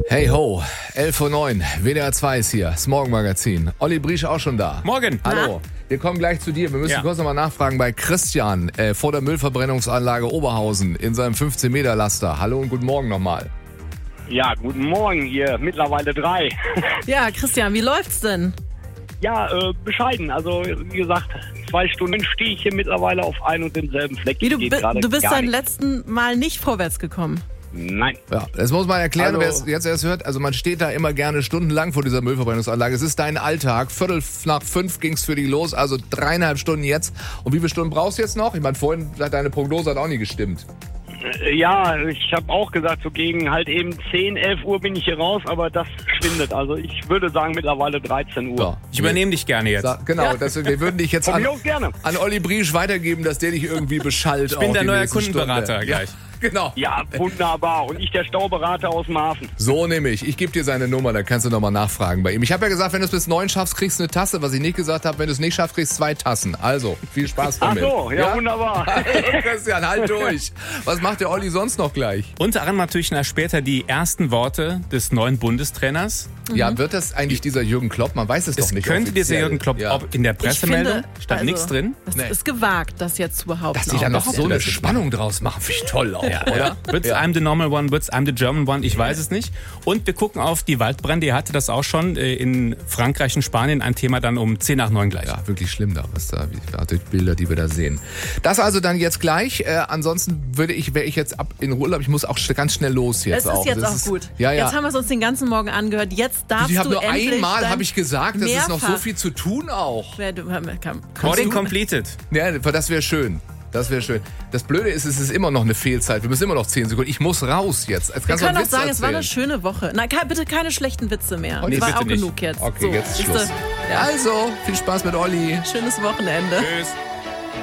Hey ho, 11:09 Uhr, WDR 2 ist hier, das Morgenmagazin. Olli Briesch auch schon da. Morgen. Hallo. Wir kommen gleich zu dir. Wir müssen kurz nochmal nachfragen bei Christian vor der Müllverbrennungsanlage Oberhausen in seinem 15-Meter-Laster. Hallo und guten Morgen nochmal. Ja, guten Morgen, ihr mittlerweile 3. Ja, Christian, wie läuft's denn? Ja, bescheiden. Also, wie gesagt, 2 Stunden stehe ich hier mittlerweile auf ein und demselben Fleck. Wie, du bist gar beim nicht. letzten Mal nicht vorwärts gekommen. Nein. Ja, das muss man erklären, Also- wer es jetzt erst hört. Also man steht da immer gerne stundenlang vor dieser Müllverbrennungsanlage. Es ist dein Alltag. 4:45 ging's für dich los, also 3,5 Stunden jetzt. Und wie viele Stunden brauchst du jetzt noch? Ich meine, vorhin, deine Prognose hat auch nie gestimmt. Ja, ich habe auch gesagt, so gegen halt eben 10, 11 Uhr bin ich hier raus, aber das schwindet. Also ich würde sagen mittlerweile 13 Uhr. Ja. Ich übernehme dich gerne jetzt. Genau, wir würden dich jetzt Von an mir aus gerne. Olli Briesch weitergeben, dass der dich irgendwie beschallt. Ich bin der neue Kundenberater gleich. Genau. Ja, wunderbar. Und ich der Stauberater aus dem Hafen. So nehme ich. Ich gebe dir seine Nummer, dann kannst du nochmal nachfragen bei ihm. Ich habe ja gesagt, wenn du es bis 9 schaffst, kriegst du eine Tasse. Was ich nicht gesagt habe, wenn du es nicht schaffst, kriegst du 2 Tassen. Also, viel Spaß Ach damit. so, ja, wunderbar. Christian, halt durch. Was macht der Olli sonst noch gleich? Unter anderem natürlich später die ersten Worte des neuen Bundestrainers. Ja, wird das eigentlich dieser Jürgen Klopp? Man weiß es doch Es nicht. könnte dieser offiziell. Jürgen Klopp, Ja. ob in der Pressemeldung stand nichts drin. Es Nee. ist gewagt, das jetzt zu behaupten. Dass die da noch so behaupten. eine Spannung draus machen, finde ich toll auch, oder? Wird's I'm the normal one, wird's I'm the German one, ich weiß es nicht. Und wir gucken auf die Waldbrände, ihr hatte das auch schon in Frankreich und Spanien, ein Thema dann um 8:50 gleich. Ja, wirklich schlimm da, was da, die Bilder, die wir da sehen. Das also dann jetzt gleich. Ansonsten wäre ich jetzt ab in Urlaub. Ich muss auch ganz schnell los jetzt Es auch. ist jetzt Das auch gut. Ja, ja. Jetzt haben wir es uns den ganzen Morgen angehört. Jetzt darfst Ich habe du nur endlich einmal, dann habe ich gesagt, es ist noch so mehrfach- viel zu tun auch. Ja, Coding completed. Ja, das wäre schön. Das wäre schön. Das Blöde ist, es ist immer noch eine Fehlzeit. Wir müssen immer noch 10 Sekunden. Ich muss raus jetzt. Jetzt Wir kannst du können einen auch Witz sagen, es war eine erzählen. schöne Woche. Na, bitte keine schlechten Witze mehr. Nee, Es war bitte auch nicht. genug jetzt. Okay, jetzt ist siehste? Schluss. Ja. Also, viel Spaß mit Olli. Schönes Wochenende. Tschüss.